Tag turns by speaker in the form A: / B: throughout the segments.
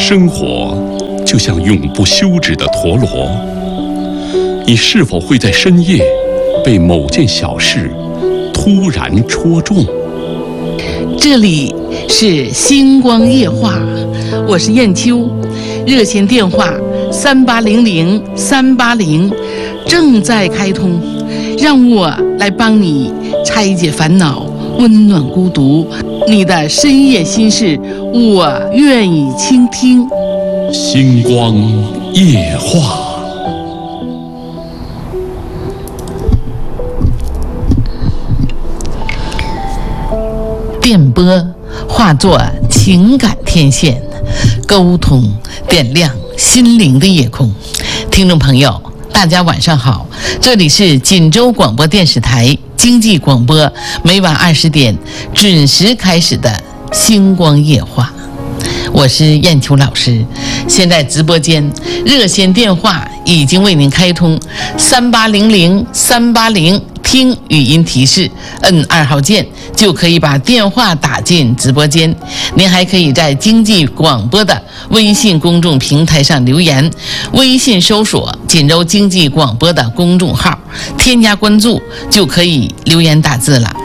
A: 生活就像永不休止的陀螺，你是否会在深夜被某件小事突然戳中？
B: 这里是星光夜话，我是燕秋，热线电话3800-380正在开通，让我来帮你拆解烦恼，温暖孤独，你的深夜心事，我愿意倾听。
A: 星光夜话。
B: 电波化作情感天线，沟通点亮心灵的夜空。听众朋友，大家晚上好，这里是锦州广播电视台经济广播，每晚20点准时开始的星光夜话。我是燕秋老师，现在直播间热线电话已经为您开通，3800-380听语音提示，摁2号键就可以把电话打进直播间。您还可以在经济广播的微信公众平台上留言，微信搜索锦州经济广播的公众号，添加关注就可以留言打字了。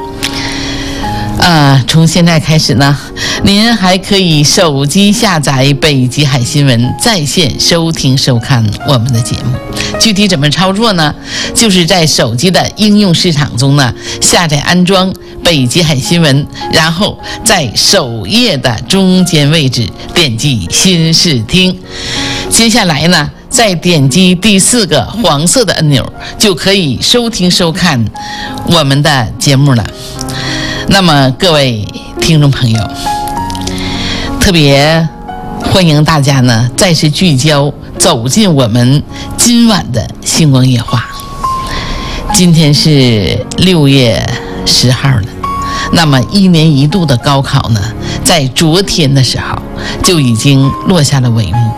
B: 从现在开始呢，您还可以手机下载北极海新闻，在线收听收看我们的节目。具体怎么操作呢？就是在手机的应用市场中呢，下载安装北极海新闻，然后在首页的中间位置点击新视听，接下来呢，再点击第4个黄色的按钮，就可以收听收看我们的节目了。那么各位听众朋友，特别欢迎大家呢再次聚焦走进我们今晚的星光夜话。今天是6月10号了，那么1年1度的高考呢，在昨天的时候就已经落下了帷幕。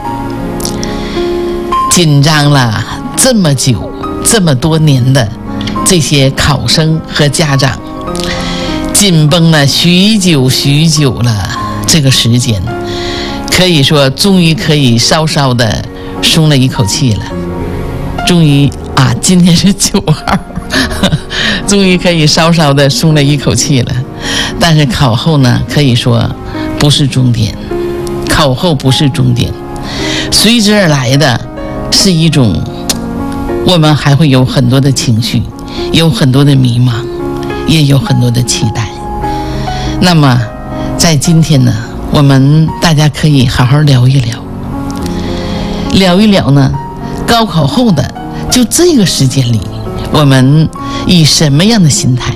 B: 紧张了这么久这么多年的这些考生和家长，紧绷了许久了，这个时间可以说终于可以稍稍的松了一口气了。终于今天是9号，终于可以稍稍的松了一口气了。但是考后呢，可以说不是终点，考后不是终点，随之而来的是一种我们还会有很多的情绪，有很多的迷茫，也有很多的期待。那么在今天呢，我们大家可以好好聊一聊呢，高考后的就这个时间里，我们以什么样的心态？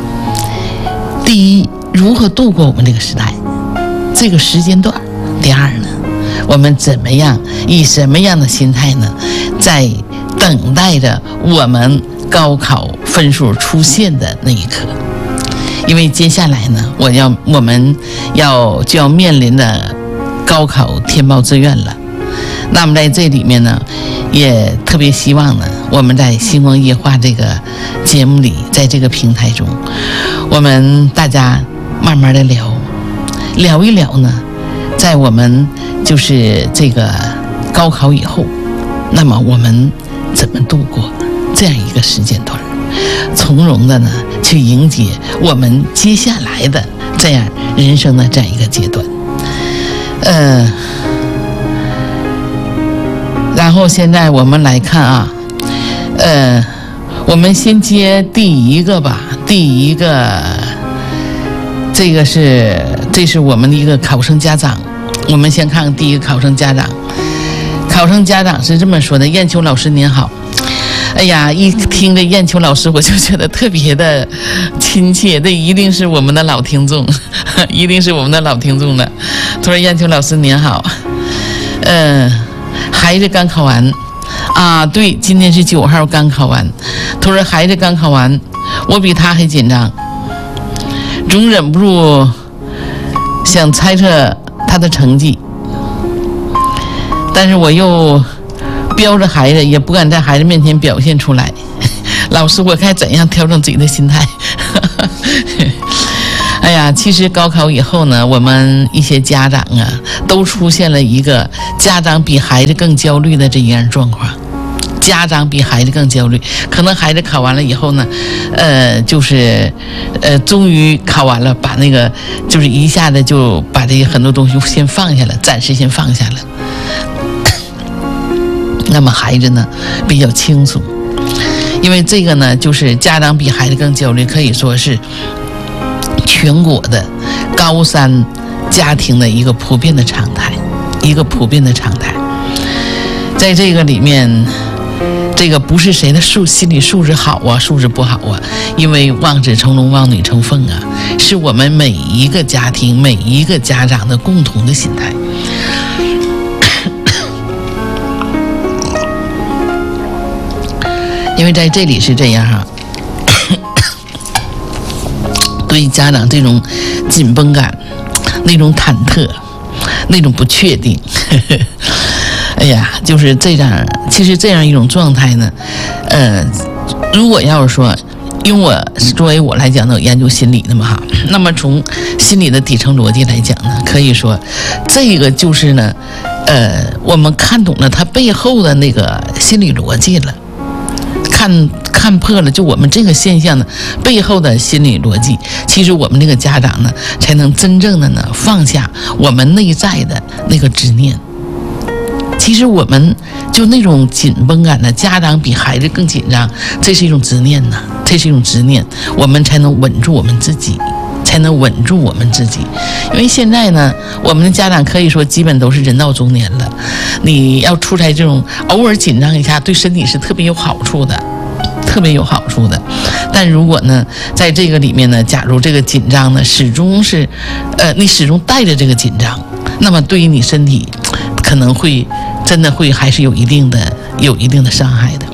B: 第一，如何度过我们这个时代，这个时间段？第二呢，我们怎么样以什么样的心态呢，在等待着我们高考分数出现的那一刻？因为接下来呢，我们就要面临的高考填报志愿了。那么在这里面呢，也特别希望呢，我们在星光夜话这个节目里，在这个平台中，我们大家慢慢的聊一聊呢，在我们就是这个高考以后，那么我们怎么度过这样一个时间段，从容的呢去迎接我们接下来的这样人生的这样一个阶段。然后现在我们来看我们先接第一个吧。第一个，这是我们的一个考生家长。我们先看第一个考生家长。考生家长是这么说的：燕秋老师您好。哎呀，一听着燕秋老师，我就觉得特别的亲切，这一定是我们的老听众，一定是我们的老听众了。他说：“燕秋老师您好，孩子刚考完对，今天是9号刚考完。他说孩子刚考完，我比他还紧张，总忍不住想猜测他的成绩，但是我又标着孩子，也不敢在孩子面前表现出来。老师，我该怎样调整自己的心态？ 哎呀，其实高考以后呢，我们一些家长啊，都出现了一个家长比孩子更焦虑的这样状况。家长比孩子更焦虑，可能孩子考完了以后呢，终于考完了，把那个就是一下子就把这些很多东西先放下了，暂时先放下了。那么孩子呢比较清楚，因为这个呢，就是家长比孩子更焦虑，可以说是全国的高三家庭的一个普遍的常态，在这个里面。这个不是谁的心理素质好啊，素质不好啊，因为望子成龙，望女成凤啊，是我们每一个家庭、每一个家长的共同的心态。因为在这里是这样哈，对家长这种紧绷感、那种忐忑、那种不确定。哎呀，就是这样。其实这样一种状态呢，如果要是说，因为作为我来讲呢，有研究心理的嘛哈，那么从心理的底层逻辑来讲呢，可以说，这个就是呢，我们看懂了它背后的那个心理逻辑了，看破了，就我们这个现象呢背后的心理逻辑，其实我们这个家长呢，才能真正的呢放下我们内在的那个执念。其实我们就那种紧绷感呢，家长比孩子更紧张，这是一种执念呐，我们才能稳住我们自己，因为现在呢，我们的家长可以说基本都是人到中年了，你要出差这种偶尔紧张一下，对身体是特别有好处的。但如果呢，在这个里面呢，假如这个紧张呢，始终是，你始终带着这个紧张，那么对于你身体，可能会真的会还是有一定的伤害的。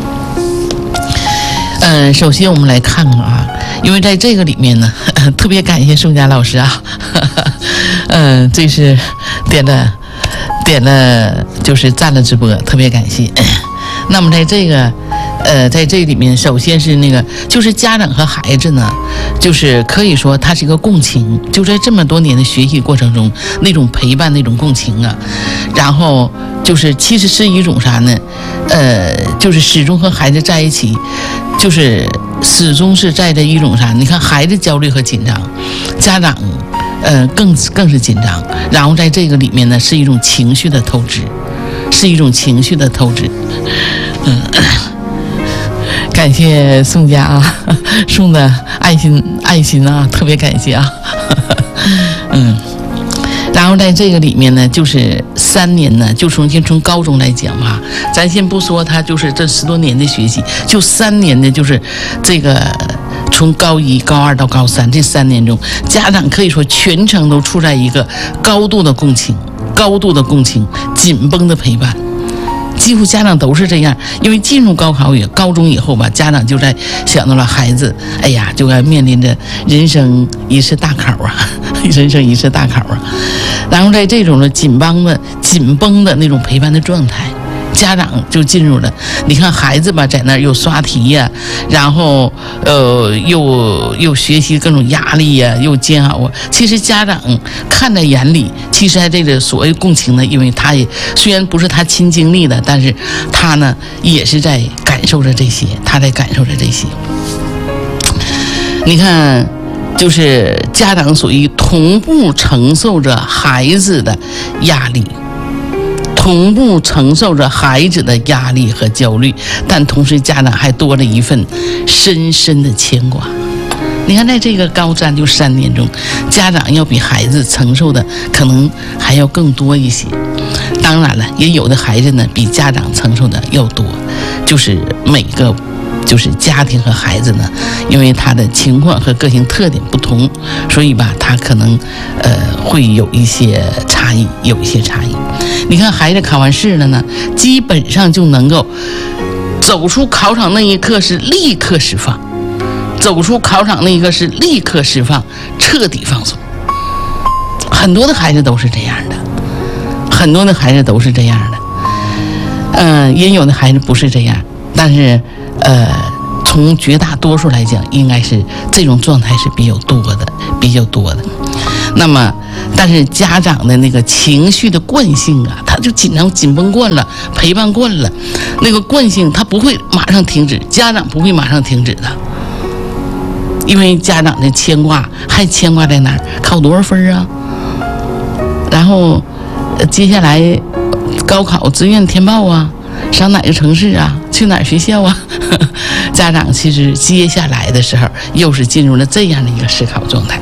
B: 首先我们来看看啊，因为在这个里面呢，特别感谢宋佳老师啊，这是点了就是赞了直播，特别感谢。那么在这个。在这里面，首先是那个，就是家长和孩子呢，就是可以说它是一个共情，就在这么多年的学习过程中，那种陪伴，那种共情啊，然后就是其实是一种啥呢？就是始终和孩子在一起，就是始终是在这一种啥？你看孩子焦虑和紧张，家长更是紧张，然后在这个里面呢，是一种情绪的透支，感谢宋家啊，送的爱心啊，特别感谢啊。然后在这个里面呢，就是3年呢，就从高中来讲吧，咱先不说他就是这10多年的学习，就3年的就是这个从高1、高2到高3这3年中，家长可以说全程都处在一个高度的共情、紧绷的陪伴。几乎家长都是这样，因为进入高中以后吧，家长就在想到了孩子，哎呀，就该面临着人生一次大考啊，然后在这种的紧绷的那种陪伴的状态，家长就进入了。你看孩子吧，在那儿又刷题呀，然后又学习各种压力呀，又煎熬啊。其实家长看在眼里，其实这个所谓共情呢，因为他也虽然不是他亲经历的，但是他呢也是在感受着这些，你看，就是家长属于同步承受着孩子的压力。和焦虑，但同时家长还多了一份深深的牵挂。你看，在这个高3就3年中，家长要比孩子承受的可能还要更多一些。当然了，也有的孩子呢比家长承受的要多，就是每个就是家庭和孩子呢，因为他的情况和个性特点不同，所以吧，他可能会有一些差异。你看孩子考完试了呢，基本上就能够走出考场那一刻是立刻释放，彻底放松。很多的孩子都是这样的，也有的孩子不是这样，但是从绝大多数来讲，应该是这种状态是比较多的， 比较多的。那么但是家长的那个情绪的惯性啊，他就紧绷惯了，陪伴惯了，那个惯性他不会马上停止，家长不会马上停止的，因为家长的牵挂还牵挂在哪儿？考多少分啊？然后接下来高考志愿填报啊，上哪个城市啊，去哪儿学校啊？家长其实接下来的时候又是进入了这样的一个思考状态。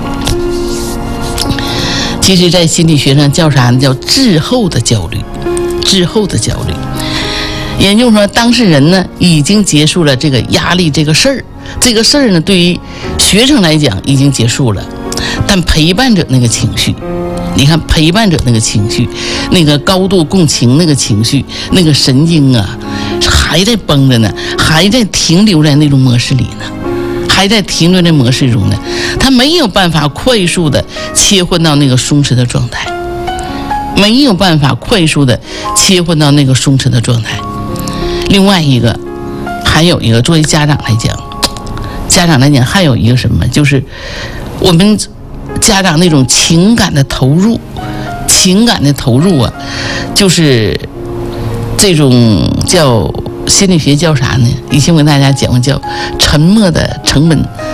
B: 其实在心理学上叫啥呢？叫滞后的焦虑。滞后的焦虑，也就是说当事人呢已经结束了这个压力这个事儿，这个事儿呢对于学生来讲已经结束了，但陪伴者那个情绪，你看陪伴者那个情绪，那个高度共情那个情绪，那个神经啊还在绷着呢，还在停留在那种模式里呢，还在停留在模式中呢，他没有办法快速的切换到那个松弛的状态，没有办法快速的切换到那个松弛的状态。另外一个还有一个，作为家长来讲还有一个什么，就是我们家长那种情感的投入啊，就是这种叫心理学叫啥呢？以前我跟大家讲过，叫沉默的成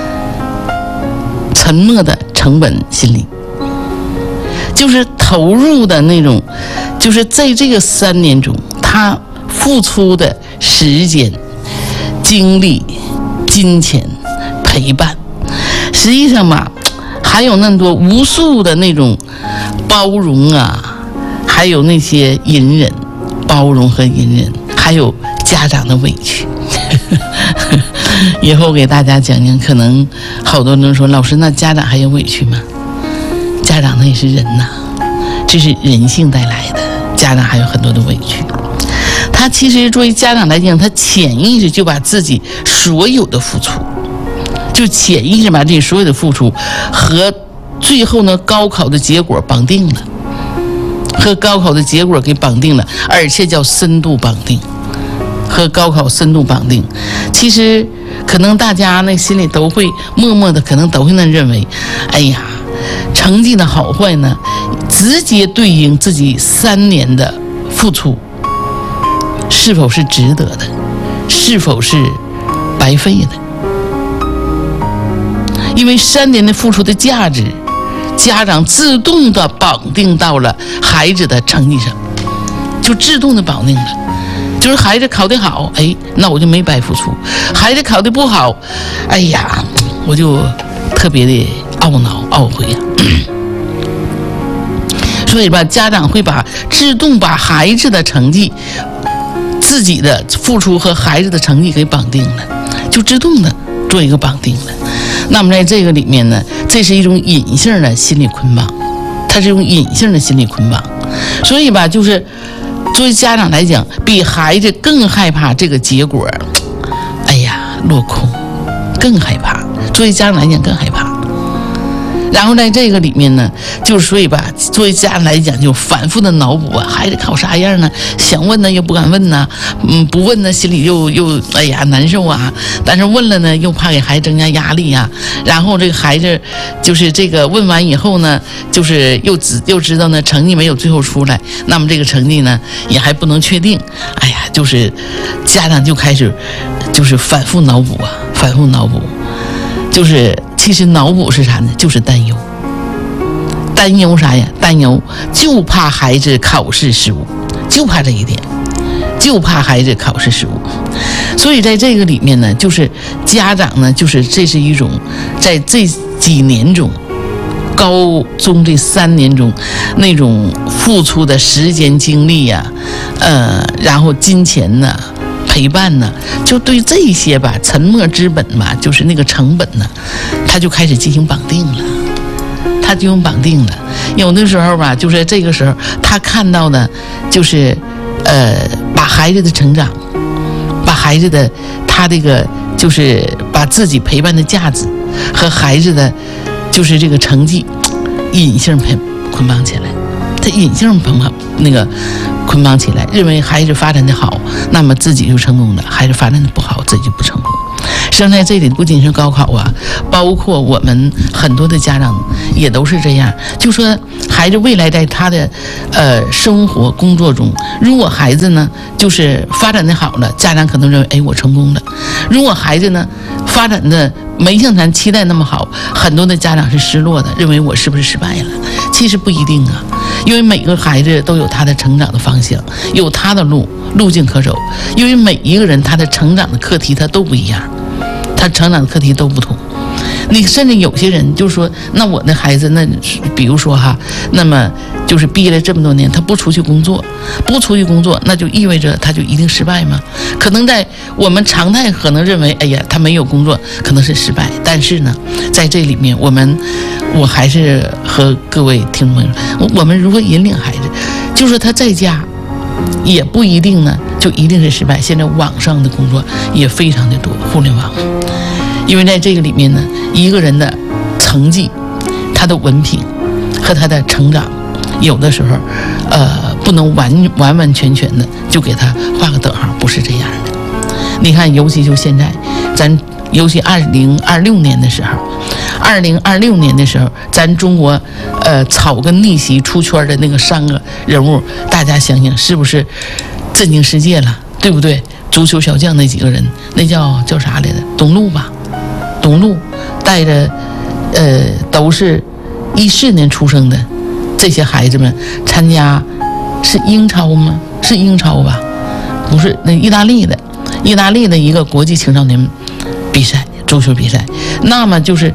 B: 本心理，就是投入的那种，就是在这个3年中，他付出的时间、精力、金钱、陪伴，实际上吧，还有那么多无数的那种包容啊，还有那些隐忍、包容和隐忍，还有家长的委屈。以后给大家讲讲，可能好多人说，老师，那家长还有委屈吗？家长那也是人呐，这是人性带来的，家长还有很多的委屈。他其实作为家长来讲，他潜意识就把自己所有的付出，就潜意识把自己所有的付出和最后呢高考的结果绑定了，和高考的结果给绑定了，而且叫深度绑定，和高考深度绑定。其实可能大家那心里都会默默的，可能都会那认为，哎呀，成绩的好坏呢，直接对应自己3年的付出是否是值得的，是否是白费的。因为3年的付出的价值，家长自动的绑定到了孩子的成绩上，就自动的绑定了。就是孩子考得好，哎，那我就没白付出；孩子考得不好，哎呀，我就特别的懊恼懊悔呀。所以吧，家长会自动把孩子的成绩、自己的付出和孩子的成绩给绑定了，就自动的做一个绑定了。那么在这个里面呢，这是一种隐性的心理捆绑，它是一种隐性的心理捆绑。所以吧，就是作为家长来讲，比孩子更害怕这个结果，哎呀，落空，更害怕。作为家长来讲更害怕。然后在这个里面呢，就是所以吧，作为家长来讲，就反复的脑补啊，孩子考啥样呢？想问呢又不敢问呢，不问呢心里又哎呀难受啊。但是问了呢，又怕给孩子增加压力啊。然后这个孩子就是这个问完以后呢，就是又知道呢成绩没有最后出来，那么这个成绩呢也还不能确定。哎呀，就是家长就开始就是反复脑补啊，反复脑补，就是其实脑补是啥呢？就是担忧。担忧啥呀？担忧就怕孩子考试失误，就怕这一点，就怕孩子考试失误。所以在这个里面呢，就是家长呢，就是这是一种在这几年中，高中这3年中那种付出的时间精力呀，然后金钱呢，陪伴呢，就对这些吧，沉没之本吧，就是那个成本呢，他就开始进行绑定了。他就用绑定了。有的时候吧，就是这个时候他看到的就是把孩子的成长，把孩子的他这个就是把自己陪伴的价值和孩子的就是这个成绩隐性捆绑起来，他隐性捆绑起来，认为孩子发展的好，那么自己就成功了；孩子发展的不好，自己就不成功。 生在这里不仅是高考啊，包括我们很多的家长也都是这样，就说孩子未来在他的生活工作中，如果孩子呢就是发展的好了，家长可能认为哎我成功了；如果孩子呢发展的没像咱期待那么好，很多的家长是失落的，认为我是不是失败了？其实不一定啊，因为每个孩子都有他的成长的方向，有他的路径可走，因为每一个人他的成长的课题他都不一样，他成长的课题都不同。你甚至有些人就说，那我的孩子，那比如说哈，那么就是毕业了这么多年，他不出去工作，那就意味着他就一定失败吗？可能在我们常态可能认为，哎呀，他没有工作可能是失败，但是呢，在这里面我还是和各位听众朋友，我们如何引领孩子，就说他在家也不一定呢就一定是失败。现在网上的工作也非常的多，互联网。因为在这个里面呢，一个人的成绩、他的文凭和他的成长，有的时候，不能完全的就给他画个等号，不是这样的。你看，尤其就现在，尤其2026年的时候，咱中国，草根逆袭出圈的那个3个人物，大家想想是不是震惊世界了，对不对？足球小将那几个人，那叫啥来着？董路带着都是14年出生的这些孩子们参加，是英超吗？是英超吧？不是，那意大利的一个国际青少年比赛，足球比赛，那么就是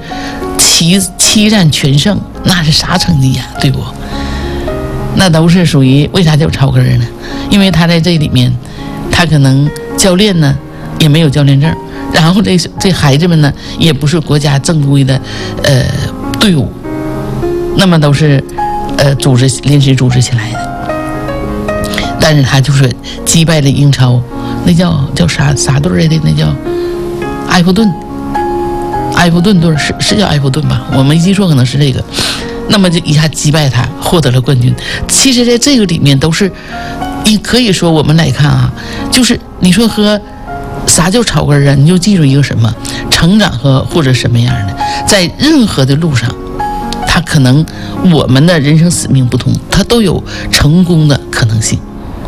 B: 7战全胜，那是啥成绩呀？对不？那都是属于为啥叫超根呢？因为他在这里面，他可能教练呢也没有教练证。然后这孩子们呢，也不是国家正规的队伍，那么都是临时组织起来的。但是他就是击败了英超，那叫啥队来的？那叫埃弗顿队，是叫埃弗顿吧？我没记错，可能是这个。那么就一下击败他，获得了冠军。其实在这个里面都是，可以说我们来看啊，就是你说和。啥叫草根啊？你就记住一个什么成长或者什么样的，在任何的路上，他可能我们的人生使命不同，他都有成功的可能性，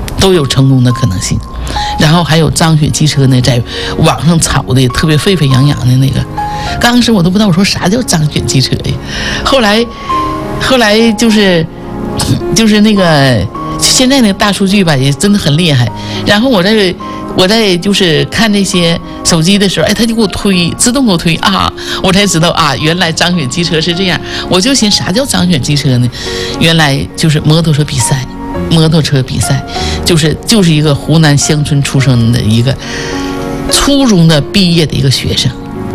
B: 然后还有张雪机车呢，在网上炒的特别沸沸扬扬的那个，当时我都不知道我说啥叫张雪机车呀，后来就是那个现在那个大数据吧，也真的很厉害。然后我在就是看这些手机的时候，哎，他就给我自动给我推啊，我才知道啊，原来张雪机车是这样。我就寻啥叫张雪机车呢？原来就是摩托车比赛，就是一个湖南乡村出生的一个初中毕业的一个学生，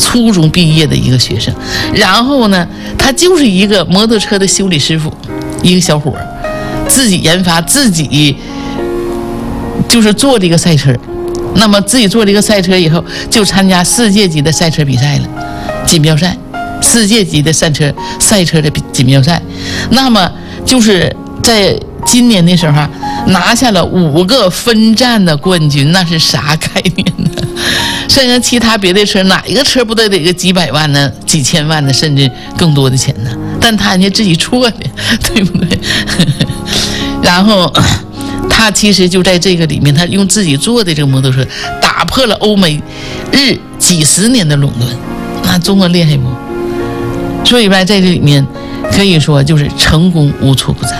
B: 然后呢，他就是一个摩托车的修理师傅，一个小伙自己研发，自己就是做这个赛车。那么自己做了一个赛车以后，就参加世界级的赛车比赛了，锦标赛，世界级的赛车的锦标赛。那么就是在今年的时候拿下了5个分站的冠军，那是啥概念呢？甚至其他别的车，哪一个车不得个几百万呢、几千万的，甚至更多的钱呢？但他人家自己做的，对不对？然后。他其实就在这个里面，他用自己做的这个摩托车打破了欧美日几十年的垄断，那中国厉害不？所以在这里面可以说就是成功无处不在。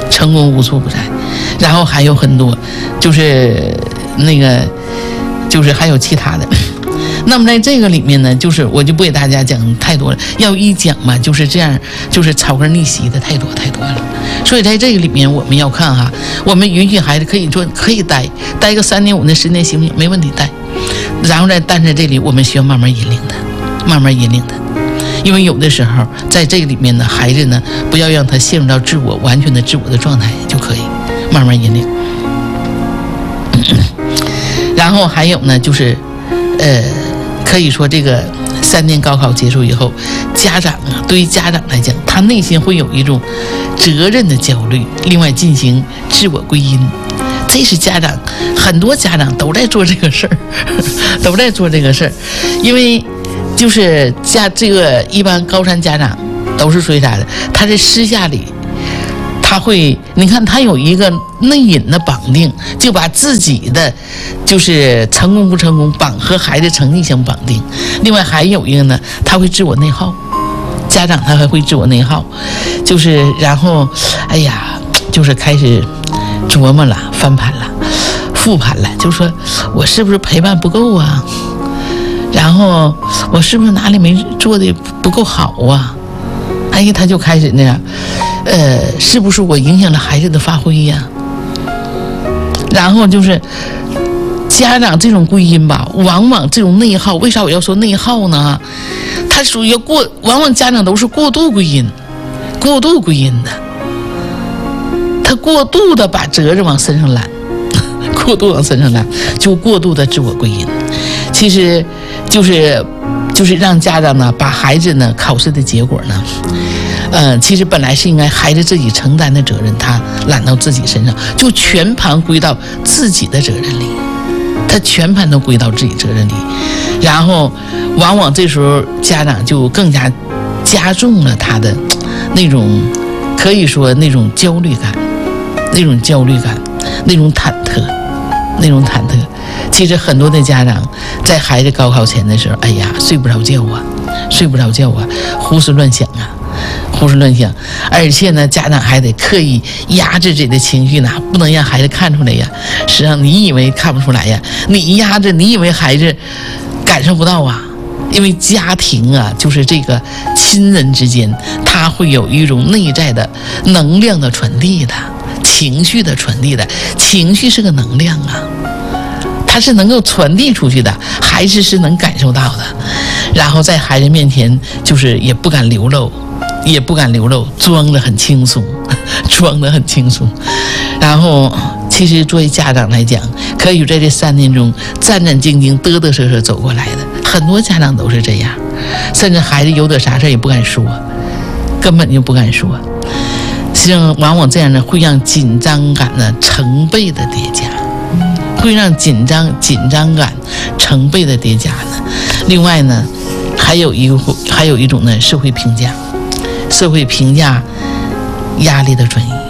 B: 然后还有很多，就是那个，就是还有其他的。那么在这个里面呢，就是我就不给大家讲太多了，要一讲嘛，就是这样，就是草根逆袭的太多了。所以在这个里面，我们要看哈，我们允许孩子可以待个3年5年10年行不行？没问题待。然后但在这里我们需要慢慢引领他，因为有的时候在这个里面呢，孩子呢不要让他陷入到完全的自我的状态就可以慢慢引领。然后还有呢，就是可以说这个3年高考结束以后，家长啊，对于家长来讲，他内心会有一种责任的焦虑，另外进行自我归因， 这是家长，很多家长都在做这个事儿，都在做这个事儿，因为就是这个一般高三家长都是属于啥的？他在私下里，他会，你看他有一个内隐的绑定，就把自己的就是成功不成功和孩子成绩相绑定。另外还有一个呢，他会自我内耗，家长他还会自我内耗，就是然后哎呀，就是开始琢磨了，翻盘了，复盘了，就说我是不是陪伴不够啊？然后我是不是哪里没做的不够好啊？哎呀，他就开始那样，是不是我影响了孩子的发挥呀？然后就是家长这种归因吧，往往这种内耗，为啥我要说内耗呢？它属于往往家长都是过度归因的。他过度的把责任往身上揽，就过度的自我归因。其实就是让家长呢把孩子呢考试的结果呢，其实本来是应该孩子自己承担的责任，他揽到自己身上，就全盘归到自己的责任里，他全盘都归到自己责任里，然后往往这时候家长就更加加重了他的那种，可以说那种焦虑感，那种忐忑。其实很多的家长在孩子高考前的时候，哎呀，睡不着觉啊，胡思乱想，而且呢，家长还得刻意压制自己的情绪呢，不能让孩子看出来呀。实际上你以为看不出来呀，你压着，你以为孩子感受不到啊？因为家庭啊，就是这个亲人之间，他会有一种内在的能量的传递的，情绪的传递的，情绪是个能量啊。它是能够传递出去的，孩子是能感受到的，然后在孩子面前就是也不敢流露，装得很轻松，然后其实作为家长来讲，可以在这3年中战战兢兢、嘚嘚瑟瑟走过来的，很多家长都是这样，甚至孩子有点啥事也不敢说，根本就不敢说。实际上，往往这样呢，会让紧张感呢成倍的叠加。会让紧张感成倍的叠加呢。另外呢，还有一种呢，社会评价压力的转移，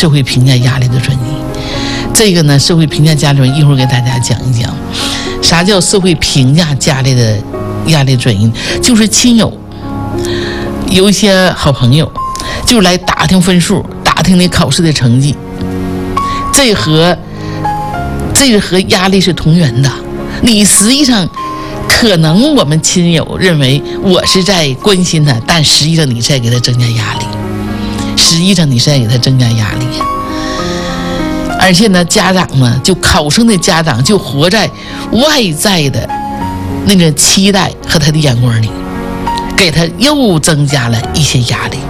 B: 这个呢，社会评价压力转移，一会儿给大家讲一讲。啥叫社会评价压力转移？就是亲友有一些好朋友就来打听分数，打听你考试的成绩，这个和压力是同源的。你实际上可能我们亲友认为我是在关心他，但实际上你在给他增加压力，而且呢，家长呢，就考生的家长就活在外在的那个期待和他的眼光里，给他又增加了一些压力，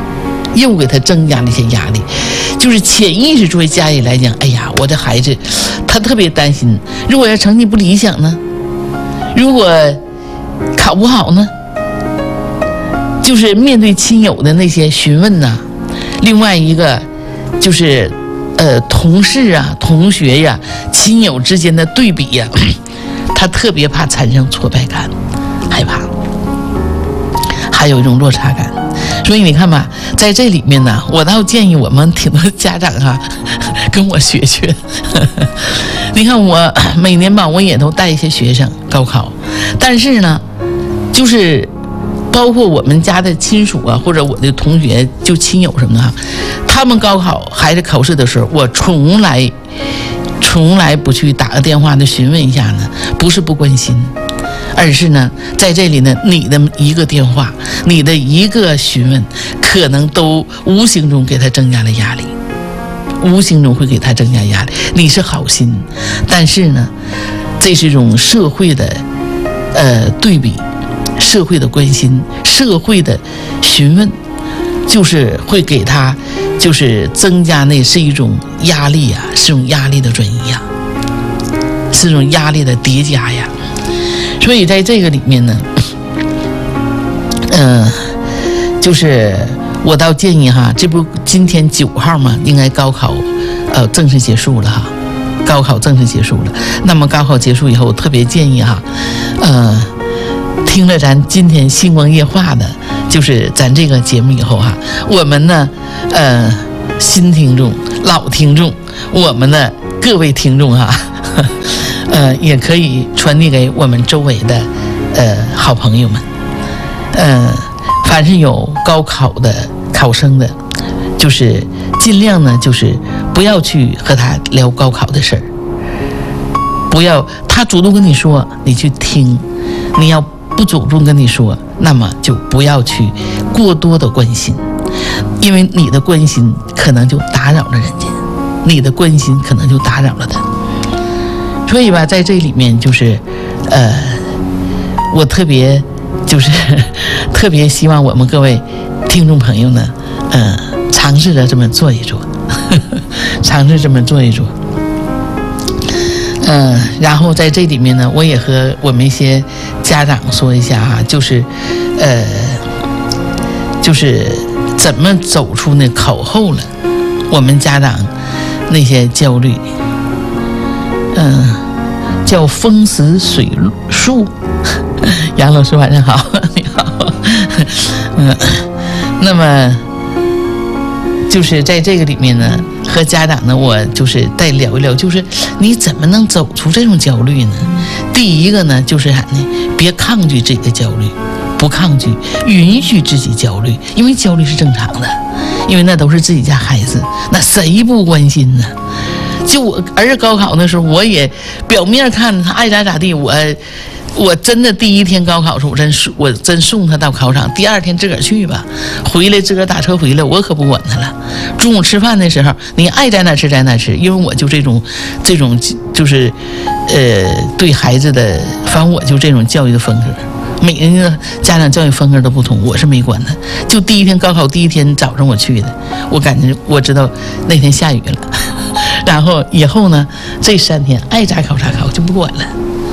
B: 就是潜意识作为家里来讲，哎呀，我的孩子他特别担心，如果要成绩不理想呢，如果考不好呢，就是面对亲友的那些询问呐。另外一个就是同事啊、同学呀、亲友之间的对比呀，他特别怕产生挫败感，害怕，还有一种落差感。所以你看吧，在这里面呢，我倒建议我们挺多家长啊，跟我学。你看我每年吧，我也都带一些学生高考，但是呢，就是包括我们家的亲属啊，或者我的同学，就亲友什么的，他们高考孩子考试的时候，我从来不去打个电话的询问一下呢，不是不关心。而是呢，在这里呢，你的一个电话，你的一个询问，可能都无形中给他增加了压力，你是好心，但是呢，这是一种社会的对比，社会的关心，社会的询问，就是会给他就是增加，那是一种压力啊，是一种压力的转移呀，是一种压力的叠加呀。所以在这个里面呢，就是我倒建议哈，这不今天9号嘛，应该高考正式结束了哈， 高考正式结束了。那么高考结束以后，我特别建议哈，听了咱今天星光夜话的，就是咱这个节目以后哈，我们呢，新听众、老听众，我们的各位听众哈，也可以传递给我们周围的好朋友们，凡是有高考的考生的，就是尽量呢，就是不要去和他聊高考的事儿，不要他主动跟你说，你去听；你要不主动跟你说，那么就不要去过多的关心，因为你的关心可能就打扰了人家，你的关心可能就打扰了他。所以吧，在这里面就是，我特别希望我们各位听众朋友呢，尝试着这么做一做，尝试这么做一做。然后在这里面呢，我也和我们一些家长说一下哈，就是怎么走出那考后了，我们家长那些焦虑，叫风食水树。杨老师晚上好，你好。那么就是在这个里面呢，和家长呢，我就是再聊一聊，就是你怎么能走出这种焦虑呢？第一个呢，就是啥呢？别抗拒这个焦虑，不抗拒，允许自己焦虑，因为焦虑是正常的，因为那都是自己家孩子，那谁不关心呢？就我儿子高考的时候，我也表面看他爱咋咋地，我真的第一天高考时候，我真送他到考场，第二天自个儿去吧，回来自个儿打车回来，我可不管他了。中午吃饭的时候，你爱在哪吃在哪吃，因为我就这种就是对孩子的，反正我就这种教育的风格。每个人的家长教育风格都不同，我是没管他。就第一天高考第一天早上我去的，我感觉我知道那天下雨了，然后以后呢，这3天爱咋考咋考，就不管了。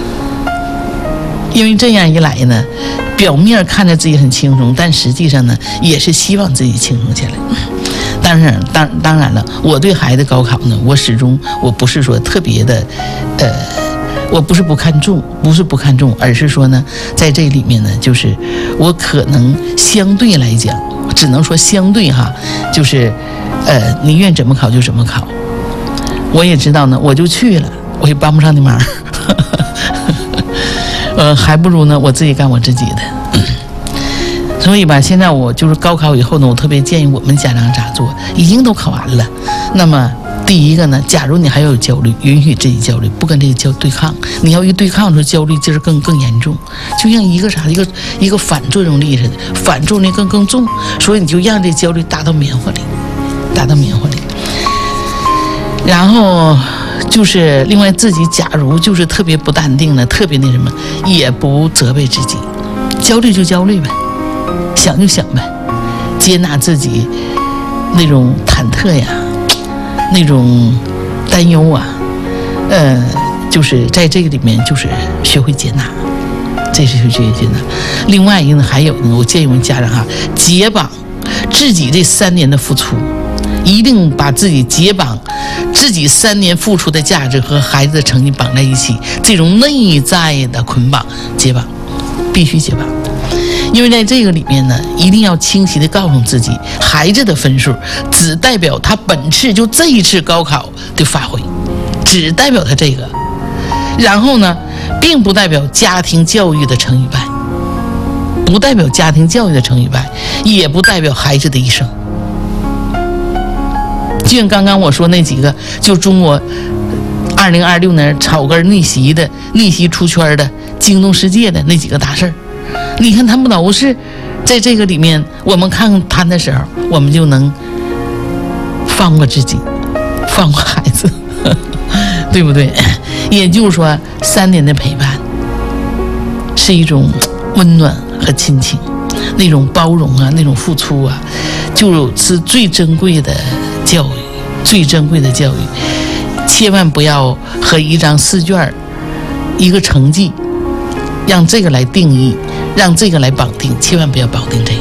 B: 因为这样一来呢，表面看着自己很轻松，但实际上呢，也是希望自己轻松起来。当然了，我对孩子高考呢，我不是说特别的，我不是不看重，而是说呢，在这里面呢，就是我可能相对来讲，只能说相对哈，就是你愿怎么考就怎么考。我也知道呢，我就去了，我也帮不上你忙。还不如呢我自己干我自己的。所以吧，现在我就是高考以后呢，我特别建议我们家长咋做，已经都考完了。那么第一个呢，假如你还有焦虑，允许自己焦虑，不跟这个焦虑对抗。你要一对抗的时候，焦虑劲儿更严重，就像一个反作用力似的，反作用力更重，所以你就让这焦虑打到棉花里。然后就是另外自己假如就是特别不淡定的，特别那什么，也不责备自己，焦虑就焦虑呗，想就想呗，接纳自己那种忐忑呀，那种担忧啊，就是在这个里面就是学会接纳，这是学会接纳。另外一个呢，还有呢，我建议我们家长哈，解绑自己这3年的付出。一定把自己解绑，自己3年付出的价值和孩子的成绩绑在一起，这种内在的捆绑解绑，必须解绑。因为在这个里面呢，一定要清晰的告诉自己，孩子的分数只代表他本次就这一次高考的发挥，只代表他这个，然后呢，并不代表家庭教育的成与败，不代表家庭教育的成与败，也不代表孩子的一生。就像刚刚我说那几个，就中国2026年草根逆袭出圈的惊动世界的那几个大事儿，你看他们都是在这个里面，我们看他的时候，我们就能放过自己，放过孩子，对不对？也就是说，3年的陪伴是一种温暖和亲情，那种包容啊，那种付出啊，就是最珍贵的教育，最珍贵的教育。千万不要和一张试卷、一个成绩，让这个来定义，让这个来绑定，千万不要绑定这个。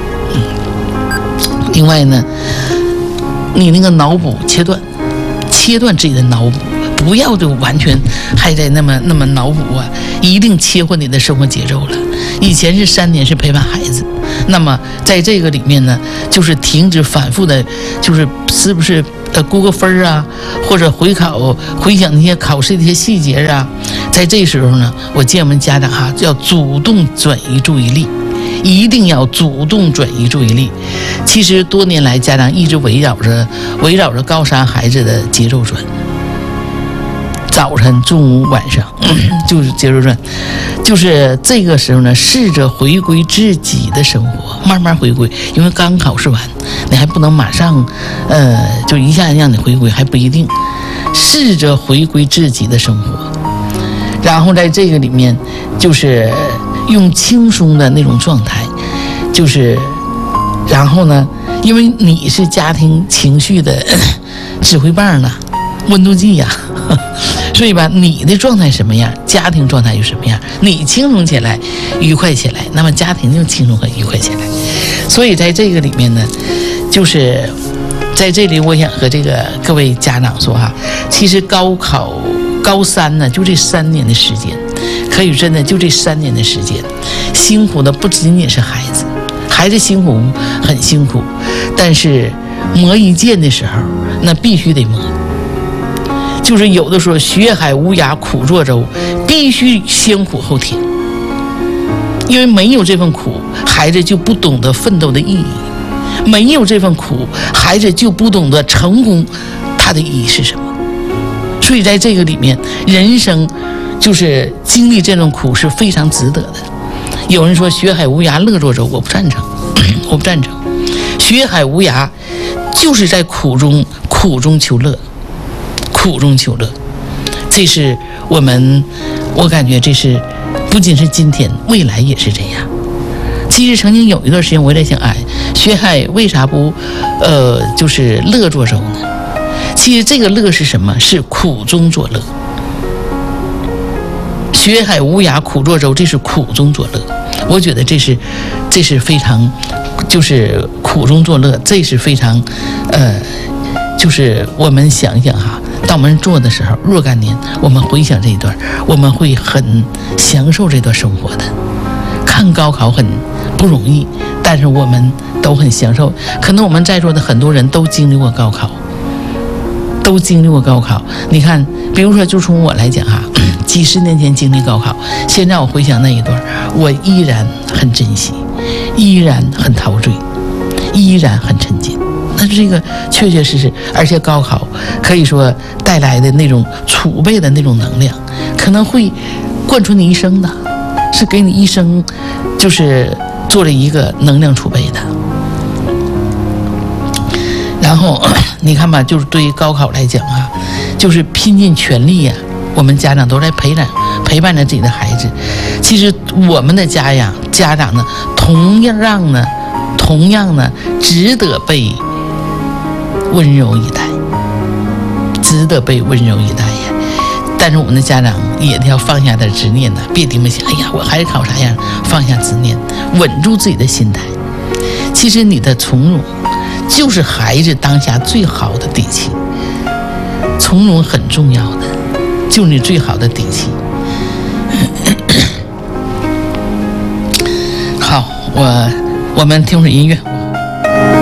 B: 另外呢，你那个脑补切断自己的脑补， 不要就完全还在那么脑补啊，一定切换你的生活节奏了。以前是3年是陪伴孩子，那么在这个里面呢，就是停止反复的，是不是估个分啊，或者回想那些考试的一些细节啊。在这时候呢，我建议我们家长要主动转移注意力，一定要主动转移注意力。其实多年来，家长一直围绕着高3孩子的节奏转，早晨、中午、晚上就是节奏转，就是这个时候呢，试着回归自己的生活，慢慢回归。因为刚考试完，你还不能马上，就一下让你回归，还不一定。试着回归自己的生活，然后在这个里面，就是用轻松的那种状态，然后呢，因为你是家庭情绪的指挥棒呢，温度计呀。所以吧，你的状态什么样，家庭状态就什么样。你轻松起来，愉快起来，那么家庭就轻松和愉快起来。所以在这个里面呢，就是在这里，我想和各位家长说其实高3呢，就这3年的时间，可以真的就这3年的时间，辛苦的不仅仅是孩子，孩子辛苦很辛苦，但是磨一剑的时候，那必须得磨。就是有的时候学海无涯苦作舟，必须先苦后甜，因为没有这份苦，孩子就不懂得奋斗的意义；没有这份苦，孩子就不懂得成功它的意义是什么。所以在这个里面，人生就是经历这种苦是非常值得的。有人说学海无涯乐作舟，我不赞成，我不赞成。学海无涯就是在苦中求乐。苦中求乐，这是我感觉这是不仅是今天，未来也是这样。其实曾经有一段时间，我也在想，学海为啥不就是乐作舟呢？其实这个乐是什么？是苦中作乐。学海无涯苦作舟，这是苦中作乐。我觉得这是非常，就是苦中作乐，这是非常就是我们想一想当我们做的时候，若干年，我们回想这一段，我们会很享受这段生活的。看高考很不容易，但是我们都很享受。可能我们在座的很多人都经历过高考，你看，比如说，就从我来讲几十年前经历高考，现在我回想那一段，我依然很珍惜，依然很陶醉，依然很沉浸。那这个确确实实，而且高考可以说带来的那种储备的那种能量，可能会贯穿你一生的，是给你一生就是做了一个能量储备的。然后你看吧，就是对于高考来讲就是拼尽全力我们家长都在陪伴着自己的孩子。其实我们的家长呢，同样呢，值得被温柔以待，但是我们的家长也要放下点执念别这么想，我孩子考啥样，放下执念，稳住自己的心态。其实你的从容就是孩子当下最好的底气，从容很重要的，就是你最好的底气。好，我们听会儿音乐。